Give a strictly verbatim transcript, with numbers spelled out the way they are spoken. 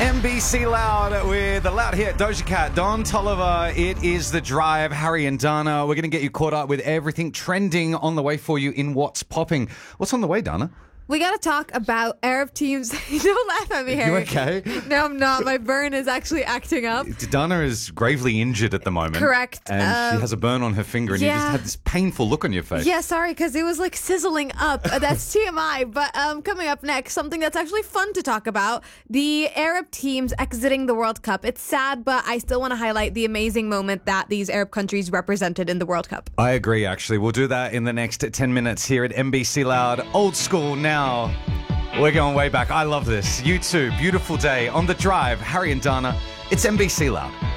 M B C Loud with the Loud hit Doja Cat, Don Toliver. It is The Drive, Harry and Dana. We're going to get you caught up with everything trending on the way for you in What's Popping. What's on the way, Dana? We got to talk about Arab teams. Don't laugh at me, Harry. You okay? No, I'm not. My burn is actually acting up. Dana is gravely injured at the moment. Correct. And Um, she has a burn on her finger, and you yeah. just had this painful look on your face. Yeah, sorry, because it was like sizzling up. Uh, That's T M I. But um, coming up next, something that's actually fun to talk about, the Arab teams exiting the World Cup. It's sad, but I still want to highlight the amazing moment that these Arab countries represented in the World Cup. I agree, actually. We'll do that in the next ten minutes here at M B C Loud. Old school now. We're going way back. I love this. You too. Beautiful day on The Drive. Harry and Dana. It's M B C Loud.